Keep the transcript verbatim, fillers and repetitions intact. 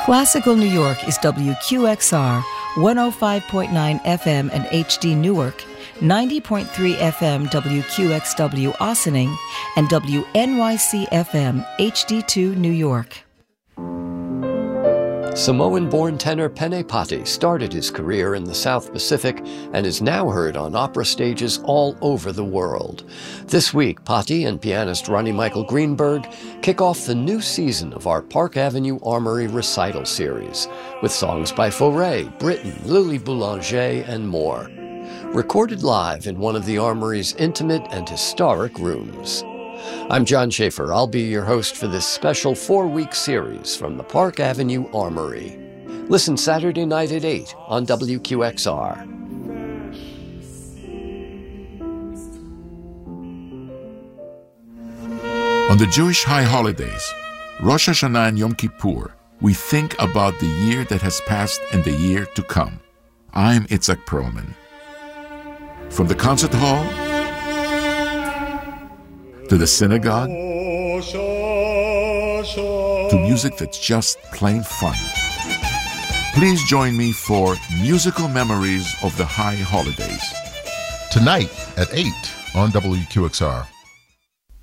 Classical New York is W Q X R, one oh five point nine F M and H D Newark, ninety point three F M W Q X W Ossining, and W N Y C F M H D two New York. Samoan-born tenor Pene Pati started his career in the South Pacific and is now heard on opera stages all over the world. This week, Pati and pianist Ronnie Michael Greenberg kick off the new season of our Park Avenue Armory recital series with songs by Fauré, Britten, Lily Boulanger, and more. Recorded live in one of the Armory's intimate and historic rooms. I'm John Schaefer. I'll be your host for this special four-week series from the Park Avenue Armory. Listen Saturday night at eight on W Q X R. On the Jewish high holidays, Rosh Hashanah and Yom Kippur, we think about the year that has passed and the year to come. I'm Itzhak Perlman. From the concert hall to the synagogue, to music that's just plain fun. Please join me for Musical Memories of the High Holidays. Tonight at eight on W Q X R.